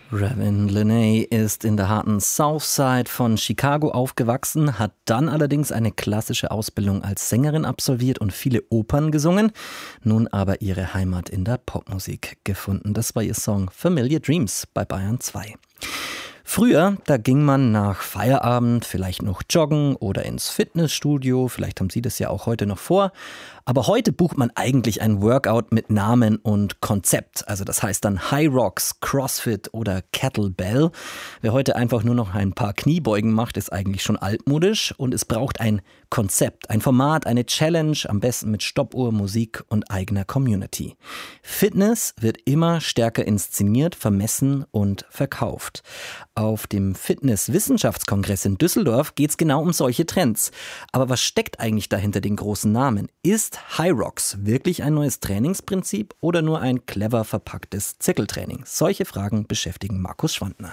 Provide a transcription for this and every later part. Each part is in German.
Ravin Lenae ist in der harten Southside von Chicago aufgewachsen, hat dann allerdings eine klassische Ausbildung als Sängerin absolviert und viele Opern gesungen, nun aber ihre Heimat in der Popmusik gefunden. Das war ihr Song Familiar Dreams bei Bayern 2. Früher, da ging man nach Feierabend vielleicht noch joggen oder ins Fitnessstudio, vielleicht haben Sie das ja auch heute noch vor. Aber heute bucht man eigentlich ein Workout mit Namen und Konzept. Also das heißt dann High Rocks, CrossFit oder Kettlebell. Wer heute einfach nur noch ein paar Kniebeugen macht, ist eigentlich schon altmodisch. Und es braucht ein Konzept, ein Format, eine Challenge, am besten mit Stoppuhr, Musik und eigener Community. Fitness wird immer stärker inszeniert, vermessen und verkauft. Auf dem Fitness-Wissenschaftskongress in Düsseldorf geht es genau um solche Trends. Aber was steckt eigentlich dahinter den großen Namen? Ist High Rocks wirklich ein neues Trainingsprinzip oder nur ein clever verpacktes Zirkeltraining? Solche Fragen beschäftigen Markus Schwandner.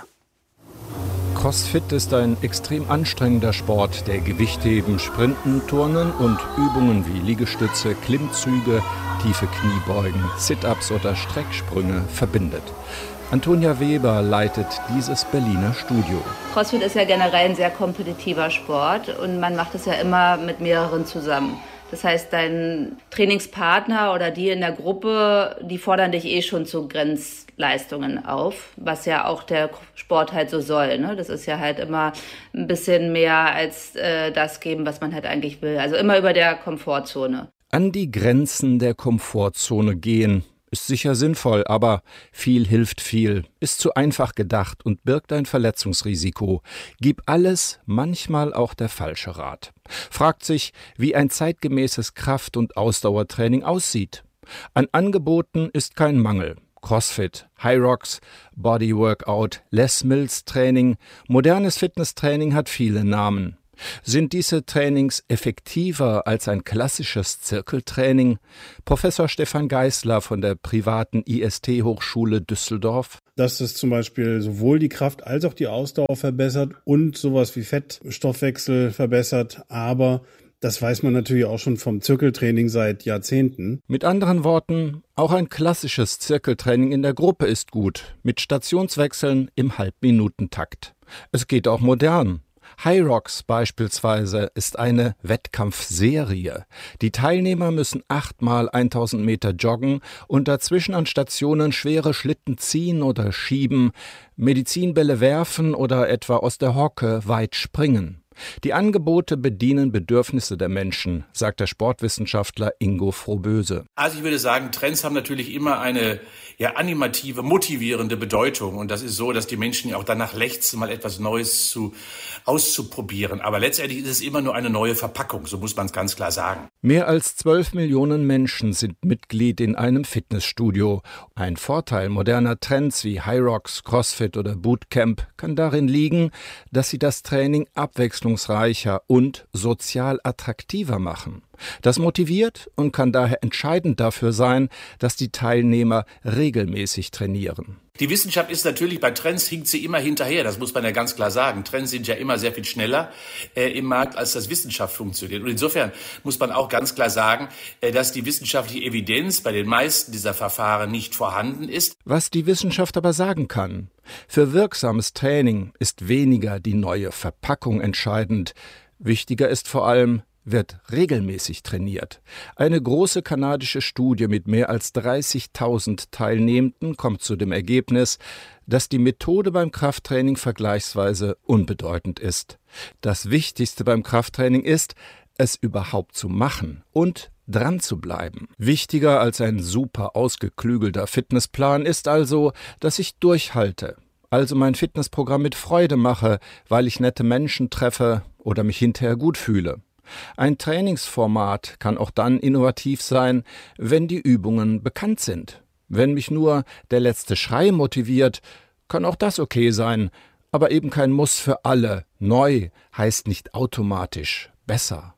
CrossFit ist ein extrem anstrengender Sport, der Gewichtheben, Sprinten, Turnen und Übungen wie Liegestütze, Klimmzüge, tiefe Kniebeugen, Sit-ups oder Strecksprünge verbindet. Antonia Weber leitet dieses Berliner Studio. CrossFit ist ja generell ein sehr kompetitiver Sport und man macht es ja immer mit mehreren zusammen. Das heißt, dein Trainingspartner oder die in der Gruppe, die fordern dich eh schon zu Grenzleistungen auf, was ja auch der Sport halt so soll, ne? Das ist ja halt immer ein bisschen mehr als das geben, was man halt eigentlich will. Also immer über der Komfortzone. An die Grenzen der Komfortzone gehen ist sicher sinnvoll, aber viel hilft viel, ist zu einfach gedacht und birgt ein Verletzungsrisiko. Gib alles, manchmal auch der falsche Rat. Fragt sich, wie ein zeitgemäßes Kraft- und Ausdauertraining aussieht. An Angeboten ist kein Mangel. CrossFit, High Rocks, Bodyworkout, Les Mills Training, modernes Fitnesstraining hat viele Namen. Sind diese Trainings effektiver als ein klassisches Zirkeltraining? Professor Stefan Geisler von der privaten IST-Hochschule Düsseldorf. Dass es zum Beispiel sowohl die Kraft als auch die Ausdauer verbessert und sowas wie Fettstoffwechsel verbessert, aber das weiß man natürlich auch schon vom Zirkeltraining seit Jahrzehnten. Mit anderen Worten, auch ein klassisches Zirkeltraining in der Gruppe ist gut, mit Stationswechseln im Halbminutentakt. Es geht auch modern. High Rocks beispielsweise ist eine Wettkampfserie. Die Teilnehmer müssen 8-mal 1000 Meter joggen und dazwischen an Stationen schwere Schlitten ziehen oder schieben, Medizinbälle werfen oder etwa aus der Hocke weit springen. Die Angebote bedienen Bedürfnisse der Menschen, sagt der Sportwissenschaftler Ingo Frohböse. Also ich würde sagen, Trends haben natürlich immer eine animative, motivierende Bedeutung. Und das ist so, dass die Menschen ja auch danach lechzen, mal etwas Neues auszuprobieren. Aber letztendlich ist es immer nur eine neue Verpackung, so muss man es ganz klar sagen. Mehr als 12 Millionen Menschen sind Mitglied in einem Fitnessstudio. Ein Vorteil moderner Trends wie High Rocks, CrossFit oder Bootcamp kann darin liegen, dass sie das Training abwechslungsreicher und sozial attraktiver machen. Das motiviert und kann daher entscheidend dafür sein, dass die Teilnehmer regelmäßig trainieren. Die Wissenschaft ist natürlich, bei Trends hinkt sie immer hinterher, das muss man ja ganz klar sagen. Trends sind ja immer sehr viel schneller im Markt, als das Wissenschaft funktioniert. Und insofern muss man auch ganz klar sagen, dass die wissenschaftliche Evidenz bei den meisten dieser Verfahren nicht vorhanden ist. Was die Wissenschaft aber sagen kann: Für wirksames Training ist weniger die neue Verpackung entscheidend. Wichtiger ist vor allem, wird regelmäßig trainiert. Eine große kanadische Studie mit mehr als 30.000 Teilnehmenden kommt zu dem Ergebnis, dass die Methode beim Krafttraining vergleichsweise unbedeutend ist. Das Wichtigste beim Krafttraining ist, es überhaupt zu machen und dran zu bleiben. Wichtiger als ein super ausgeklügelter Fitnessplan ist also, dass ich durchhalte. Also mein Fitnessprogramm mit Freude mache, weil ich nette Menschen treffe oder mich hinterher gut fühle. Ein Trainingsformat kann auch dann innovativ sein, wenn die Übungen bekannt sind. Wenn mich nur der letzte Schrei motiviert, kann auch das okay sein, aber eben kein Muss für alle. Neu heißt nicht automatisch besser.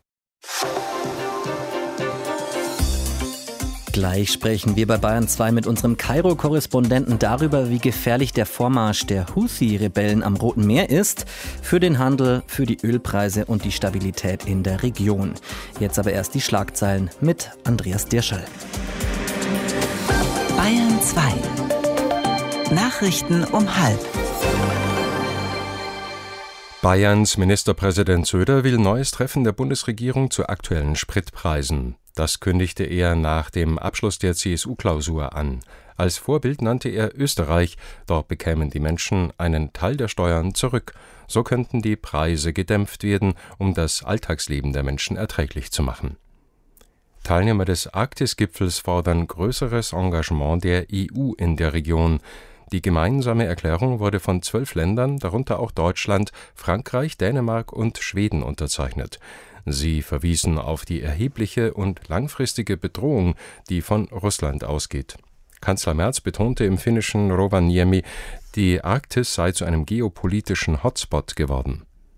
Gleich sprechen wir bei Bayern 2 mit unserem Kairo-Korrespondenten darüber, wie gefährlich der Vormarsch der Houthi-Rebellen am Roten Meer ist, für den Handel, für die Ölpreise und die Stabilität in der Region. Jetzt aber erst die Schlagzeilen mit Andreas Dirschall. Bayern 2. Nachrichten um 12:30. Bayerns Ministerpräsident Söder will neues Treffen der Bundesregierung zu aktuellen Spritpreisen. Das kündigte er nach dem Abschluss der CSU-Klausur an. Als Vorbild nannte er Österreich, dort bekämen die Menschen einen Teil der Steuern zurück. So könnten die Preise gedämpft werden, um das Alltagsleben der Menschen erträglich zu machen. Teilnehmer des Arktis-Gipfels fordern größeres Engagement der EU in der Region. Die gemeinsame Erklärung wurde von 12 Ländern, darunter auch Deutschland, Frankreich, Dänemark und Schweden unterzeichnet. Sie verwiesen auf die erhebliche und langfristige Bedrohung, die von Russland ausgeht. Kanzler Merz betonte im finnischen Rovaniemi, die Arktis sei zu einem geopolitischen Hotspot geworden.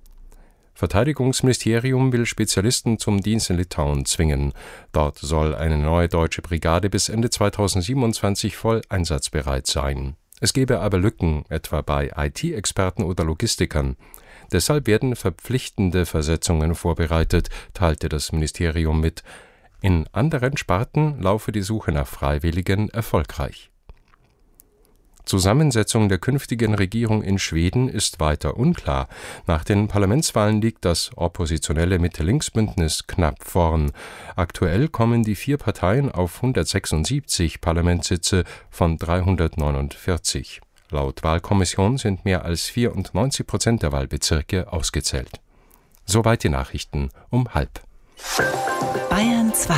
Verteidigungsministerium will Spezialisten zum Dienst in Litauen zwingen. Dort soll eine neue deutsche Brigade bis Ende 2027 voll einsatzbereit sein. Es gebe aber Lücken, etwa bei IT-Experten oder Logistikern. Deshalb werden verpflichtende Versetzungen vorbereitet, teilte das Ministerium mit. In anderen Sparten laufe die Suche nach Freiwilligen erfolgreich. Zusammensetzung der künftigen Regierung in Schweden ist weiter unklar. Nach den Parlamentswahlen liegt das oppositionelle Mitte-Links-Bündnis knapp vorn. Aktuell kommen die 4 Parteien auf 176 Parlamentssitze von 349. Laut Wahlkommission sind mehr als 94% der Wahlbezirke ausgezählt. Soweit die Nachrichten um 12:30. Bayern 2.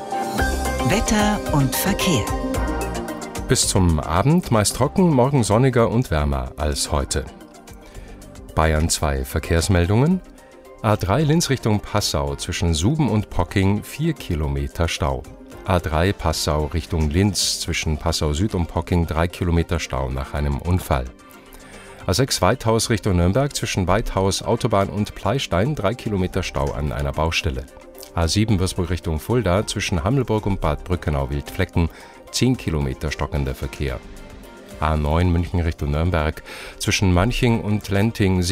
Wetter und Verkehr. Bis zum Abend meist trocken, morgen sonniger und wärmer als heute. Bayern 2 Verkehrsmeldungen. A3 Linz Richtung Passau zwischen Suben und Pocking 4 Kilometer Stau. A3 Passau Richtung Linz zwischen Passau Süd und Pocking 3 Kilometer Stau nach einem Unfall. A6 Weithaus Richtung Nürnberg zwischen Weithaus Autobahn und Pleistein 3 Kilometer Stau an einer Baustelle. A7 Würzburg Richtung Fulda zwischen Hammelburg und Bad Brückenau-Wildflecken 10 Kilometer stockender Verkehr. A9 München Richtung Nürnberg zwischen Manching und Lenting